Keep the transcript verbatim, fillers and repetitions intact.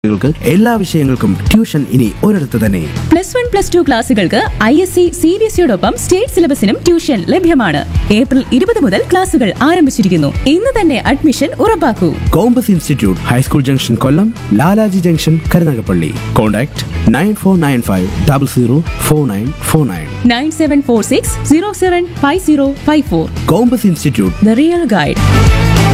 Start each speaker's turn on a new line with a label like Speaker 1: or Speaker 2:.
Speaker 1: എല്ലാ വിഷയങ്ങൾക്കും ട്യൂഷൻ ഇനി ഒരിടത്ത് തന്നെ.
Speaker 2: Plus one plus two ക്ലാസുകൾക്ക് I S C C B S സിയോടൊപ്പം state സിലബസിനും tuition ലഭ്യമാണ്. ഏപ്രിൽ ഇരുപത് മുതൽ ക്ലാസുകൾ ആരംഭിച്ചിരിക്കുന്നു. ഇന്ന് തന്നെ admission ഉറപ്പാക്കൂ.
Speaker 1: Compass institute high school junction Kollam, Lalaji junction Karunagappally. Contact nine four nine five double zero four nine four nine
Speaker 2: nine seven four six zero seven five zero five four.
Speaker 1: Compass institute,
Speaker 2: the real guide.